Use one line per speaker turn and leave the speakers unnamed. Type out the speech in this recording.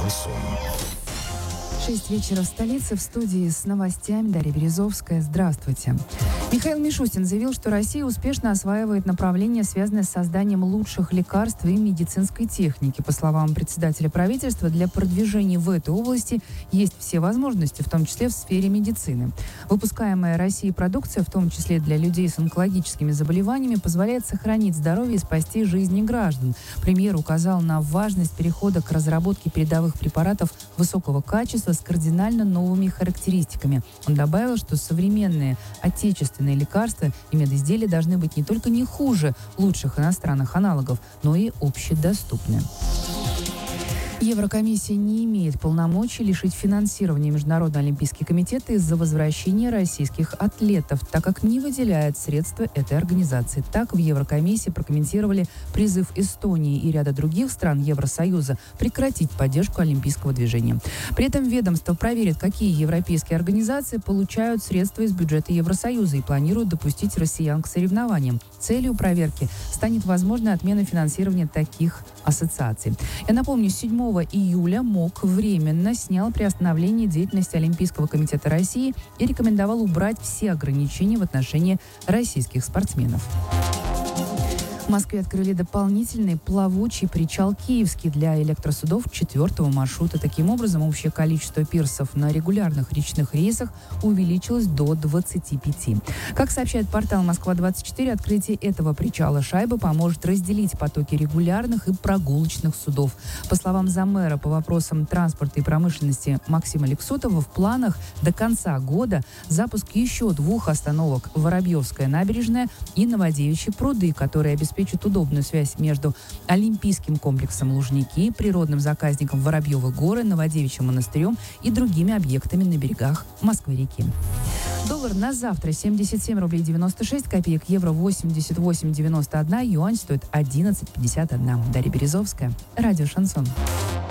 Шансон.
6 вечера в столице, в студии с новостями Дарья Березовская. Здравствуйте. Михаил Мишустин заявил, что Россия успешно осваивает направления, связанные с созданием лучших лекарств и медицинской техники. По словам председателя правительства, для продвижения в этой области есть все возможности, в том числе в сфере медицины. Выпускаемая Россией продукция, в том числе для людей с онкологическими заболеваниями, позволяет сохранить здоровье и спасти жизни граждан. Премьер указал на важность перехода к разработке передовых препаратов высокого качества с кардинально новыми характеристиками. Он добавил, что современные отечественные лекарства и медизделия должны быть не только не хуже лучших иностранных аналогов, но и общедоступны. Еврокомиссия не имеет полномочий лишить финансирования Международный олимпийский комитет из-за возвращения российских атлетов, так как не выделяет средства этой организации. Так в Еврокомиссии прокомментировали призыв Эстонии и ряда других стран Евросоюза прекратить поддержку олимпийского движения. При этом ведомство проверит, какие европейские организации получают средства из бюджета Евросоюза и планируют допустить россиян к соревнованиям. Целью проверки станет возможная отмена финансирования таких ассоциаций. Я напомню, 7 июля МОК временно снял приостановление деятельности Олимпийского комитета России и рекомендовал убрать все ограничения в отношении российских спортсменов. В Москве открыли дополнительный плавучий причал «Киевский» для электросудов 4-го маршрута. Таким образом, общее количество пирсов на регулярных речных рейсах увеличилось до 25. Как сообщает портал «Москва-24», открытие этого причала «Шайбы» поможет разделить потоки регулярных и прогулочных судов. По словам замэра по вопросам транспорта и промышленности Максима Лексутова, в планах до конца года запуск еще 2 остановок – Воробьевская набережная и Новодевичьи пруды, которые обеспечат удобную связь между Олимпийским комплексом Лужники, природным заказником Воробьевы горы, Новодевичьим монастырем и другими объектами на берегах Москвы-реки. Доллар на завтра 77 рублей 96 копеек, евро 88,91, юань стоит 11,51. Дарья Березовская, радио «Шансон».